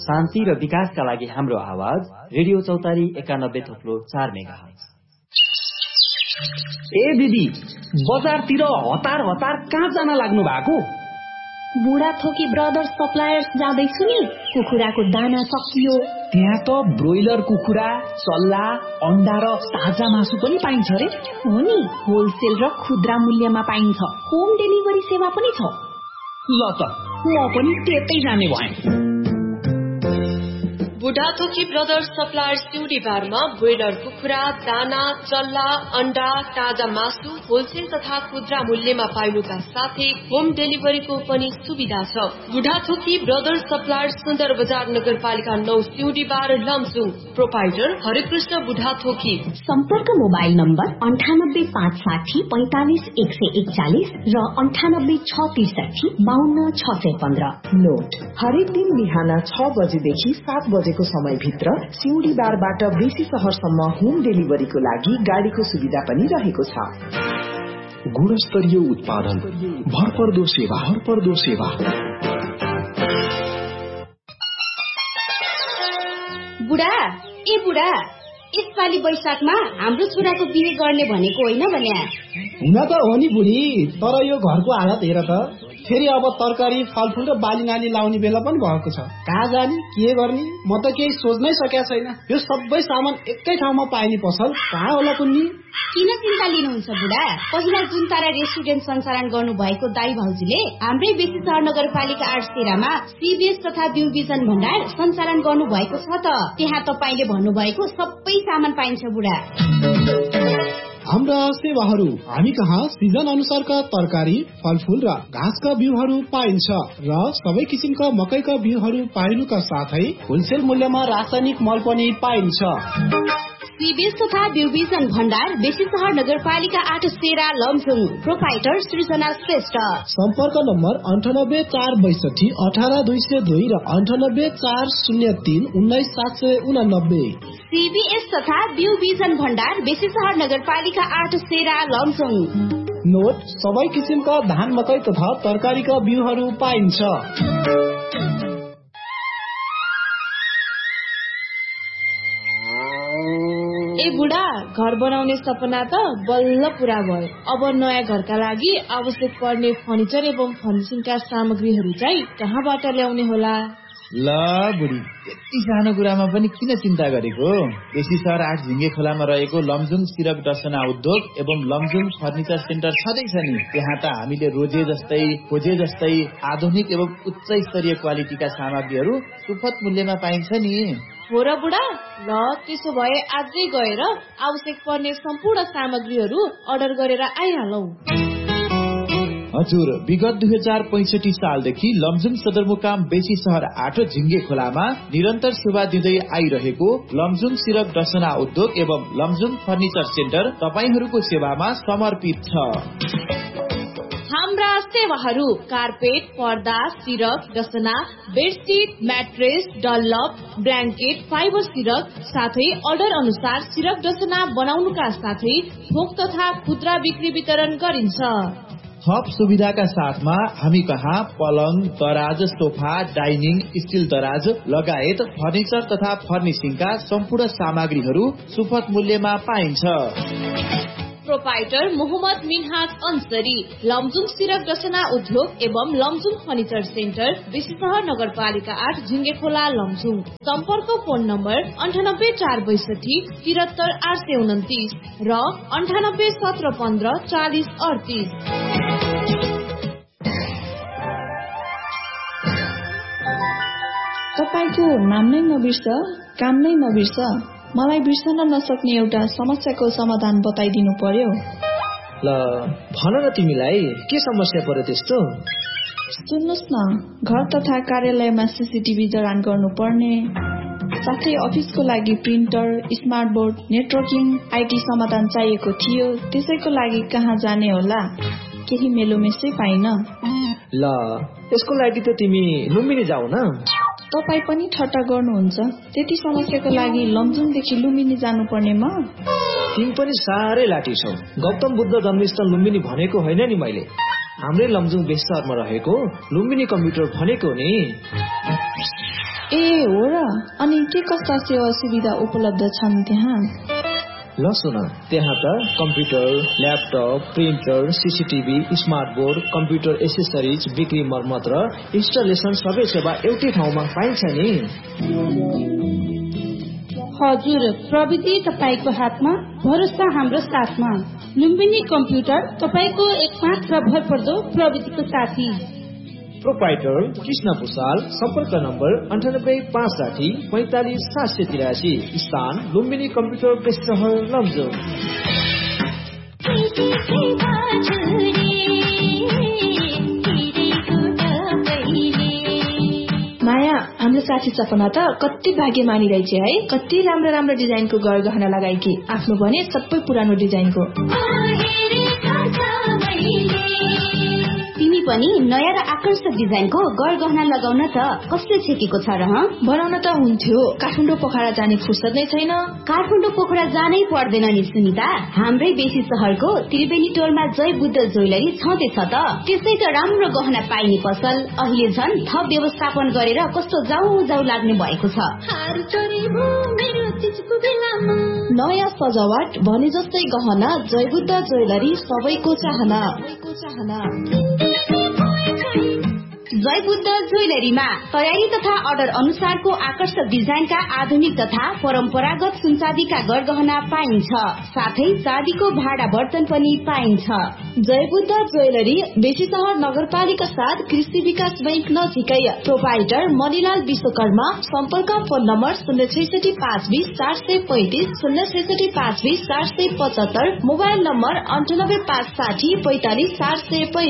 शान्ति र विकासका लागि हाम्रो आवाज रेडियो चौतारी 91.4 मेगाहर्ज। ए दिदी, बजारतिर हतार हतार कहाँ जान लाग्नु भएको? बुढाथोकी ब्रदर्स सप्लायर्स जाँदैछु नि। कुखुराको दाना सकियो। त्यहाँ त ब्रोइलर कुखुरा, चल्ला, अण्डा र ताजा मासु पनि पाइन्छ रे। हो नि, होलसेल र खुद्रा मूल्यमा पाइन्छ। होम डेलिभरी सेवा पनि छ। ल त म पनि त्यतै जाने भएँ। बुढाथोकी ब्रदर्स सप्लायर्स सिउडी बारमा ब्रोइलर कुखुरा, दाना, चल्ला, अण्डा, ताजा मासु होलसेल तथा खुद्रा मूल्यमा पाइनुका साथै होम डेलिभरीको पनि सुविधा छ। बुढाथोकी ब्रदर्स सप्लायर्स सुन्दर बजार नगरपालिका 9 सिउडी बार लमजुङ। प्रोपाइटर हरिकृष्ण बुढाथोकी। सम्पर्क मोबाइल नम्बर 9856451641 र 9863652615। नोट: हरेक दिन बिहान 6 बजेदेखि 7 बजेको समयभित्र सिउडी बारबाट बेसी शहरसम्म होम डेलिभरीको लागि गाडीको सुविधा पनि रहेको छ। गुणस्तरीय उत्पादन, भरपर्दो सेवा। बुढा, ए बुढा, यसपालि वैशाखमा हाम्रो छोराको बिहे गर्ने भनेको होइन भने? हुन त हो नि बुढी, तर यो घरको हालत हेर त। फेरि अब तरकारी, फलफुल र बाली नाली लाउने बेला पनि भएको छ। कहाँ जाने, के गर्ने, म त केही सोच्नै सकेको छैन। यो सबै सामान एकै ठाउँमा पाइने पसल कहाँ होला कुन्नी? किन चिन्ता लिनुहुन्छ बुढा? पहिला जुन तारा रेस्टुरेन्ट सञ्चालन गर्नु भएको दाई भाउजूले हाम्रै बेसी सहर नगरपालिका 8 सेरामा सीबीएस तथा ब्यू भिजन भण्डार सञ्चालन गर्नु भएको छ त। त्यहाँ तपाईले भन्नुभएको सबै सामान पाइन्छ बुढा। हाम्रा सेवाहरू: हामी कहाँ सिजन अनुसारका तरकारी, फलफुल र घाँसका बिउहरू पाइन्छ र सबै किसिमका मकैका बिउहरू पाइनुका साथै होलसेल मूल्यमा रासायनिक मल पनि पाइन्छ। सीबीएस तथा ब्यू भिजन भण्डार बेसी सहर नगरपालिका 8 सेरा लमजुङ। प्रोपाइटर सृजना श्रेष्ठ। सम्पर्क नम्बर 9846 18202 र 984031 19789। सीबीएस तथा ब्यू भिजन भण्डार बेसी सहर नगरपालिका 8 सेरा लमजुङ। नोट: सबै किसिमका धान, मकै तथा तरकारीका बिउहरू पाइन्छ। ए बुढा, घर बनाउने सपना त बल्ल पूरा भयो। अब नयाँ घरका लागि आवश्यक पर्ने फर्निचर एवं फर्निसिङका सामग्रीहरू चाहिँ कहाँबाट ल्याउने होला? ल बुढी, यति सानो कुरामा पनि किन चिन्ता गरेको? बेसी सहर 8 झिङ्गे खोलामा रहेको लमजुङ सिरक डसना उद्योग एवं लमजुङ फर्निचर सेन्टर छँदैछ नि। त्यहाँ त हामीले रोजे जस्तै खोजे जस्तै आधुनिक एवं उच्च स्तरीय क्वालिटीका सामग्रीहरू सुपथ मूल्यमा पाइन्छ नि। हो र बुढा, ल त्यसो भए आजै गएर आवश्यक पर्ने सम्पूर्ण सामग्रीहरू अर्डर गरेर आइहालौ। हजुर, विगत 2065 सालदेखि लमजुङ सदरमुकाम बेसी सहर 8 झिङ्गे खोलामा निरन्तर सेवा दिँदै आइरहेको लमजुङ सिरक डसना उद्योग एवं लमजुङ फर्निचर सेन्टर तपाईहरूको सेवामा समर्पित छ। हाम्रा सेवाहरू: कार्पेट, पर्दा, सिरक डसना, bedsheet, mattress, Dunlop, blanket, fibre सिरक, साथै अर्डर अनुसार सिरक डसना बनाउनुका साथै थोक तथा खुद्रा बिक्री वितरण गरिन्छ। थप सुविधाका साथमा हामी कहाँ पलङ, दराज, सोफा, डाइनिङ, स्टिल दराज लगायत फर्निचर तथा फर्निसिङका सम्पूर्ण सामग्रीहरू सुपथ मूल्यमा पाइन्छ। प्रोपाइटर मोहम्मद मिनहाज अन्सरी, लमजुङ सिरक डसना उद्योग एवं लमजुङ फर्निचर सेन्टर बेसी सहर नगरपालिका 8 झिङ्गे खोला लमजुङ। सम्पर्क फोन नम्बर 9846 73829 र 981715 4038। तपाईको नाम नै नबिर्स, काम नै नबिर्स। मलाई बिर्सन नसक्ने एउटा समस्याको समाधान बताइदिनु पर्यो। ल भन न, तिमीलाई के समस्या पर्यो त्यस्तो? सुन्नुस् न, घर तथा कार्यालयमा सीसीटीभी जडान गर्नुपर्ने, साथै अफिसको लागि printer, smart board, networking, IT समाधान चाहिएको थियो। त्यसैको लागि कहाँ जाने होला? केही मेलोमेसै पाइन। ल यसको लागि त तिमी लुम्बिनी जाऊ न। तपाई पनि ठट्टा गर्नुहुन्छ? त्यति समस्याको लागि लमजुङदेखि लुम्बिनी जानुपर्ने म? तिमी पनि साह्रै लाठी छौ। गौतम बुद्ध जन्मस्थल लुम्बिनी भनेको होइन नि मैले। हाम्रै लमजुङ बेसी सहरमा रहेको लुम्बिनी कम्प्युटर भनेको नि। ए हो र, अनि के कस्ता सेवा सुविधा उपलब्ध छन् त्यहाँ? ल सुन, त्यहाँ त computer, laptop, printer, CCTV, smart board, computer accessories, बिक्री मर्मत र इन्स्टलेसन सबै सेवा एउटै ठाउँमा पाइन्छ नि। हजुर, प्रविधि तपाईको हातमा, भरोसा हाम्रो साथमा। लुम्बिनी कम्प्युटर तपाईको एकमात्र भरपर्दो प्रविधिको साथी। प्रोपाइटर कृष्ण भूषाल, सम्पर्क नम्बर 9856 45 783, स्थान लुम्बिनी कम्प्युटर बेचहर लमजुङ। माया, हाम्रो साथी सपना त कति भाग्यमानी रहेछ है। कति राम्रो राम्रो डिजाइनको गहना लगाएकी, आफ्नो भने सबै पुरानो डिजाइनको। तिमी पनि नयाँ र आकर्षक डिजाइनको गहना लगाउन त कसले छेकेको छ र? बनाउन त हुन्थ्यो, काठमाडौँ पोखरा जाने फुर्सद नै छैन। काठमाडौँ पोखरा जानै पर्दैन नि सुनिता, हाम्रै बेसी शहरको त्रिवेणी टोलमा जय बुद्ध ज्वेलरी छँदैछ त। त्यसै त राम्रो गहना पाइने पसल अहिले झन् थप व्यवस्थापन गरेर कस्तो जाउ जाउ लाग्ने भएको छ। नयाँ सजावट भने जस्तै गहना, जय बुद्ध ज्वेलरी सबैको चाहना। जय बुद्ध ज्वेलरीमा तयारी तथा अर्डर अनुसारको आकर्षक डिजाइनका आधुनिक तथा परम्परागत सुनचाँदीका गहना पाइन्छ, साथै चाँदीको भाडा बर्तन पनि पाइन्छ। जय बुद्ध ज्वेलरी बेसी शहर नगरपालिका 7 कृषि विकास बैंक नजिकै। प्रोपाइटर मणिलाल विश्वकर्मा, सम्पर्क फोन नम्बर 066 520 435 066 520 475, मोबाइल नम्बर 98 560 45 435।